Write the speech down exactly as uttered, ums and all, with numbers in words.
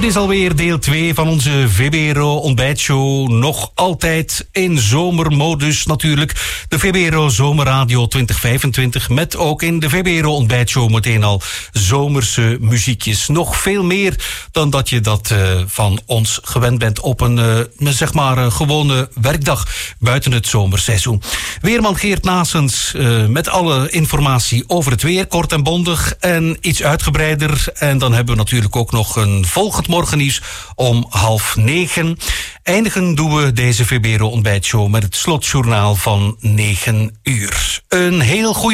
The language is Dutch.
Dit is alweer deel twee van onze V B R O ontbijtshow. Nog altijd in zomermodus natuurlijk. De V B R O Zomerradio twintig vijfentwintig. Met ook in de V B R O ontbijtshow meteen al zomerse muziekjes. Nog veel meer dan dat je dat uh, van ons gewend bent op een uh, zeg maar uh, gewone werkdag buiten het zomerseizoen. Weerman Geert Naessens uh, met alle informatie over het weer. Kort en bondig en iets uitgebreider. En dan hebben we natuurlijk ook nog een volgend morgennieuws om half negen. Eindigen doen we deze V B R O ontbijtshow met het slotjournaal van negen uur. Een heel goede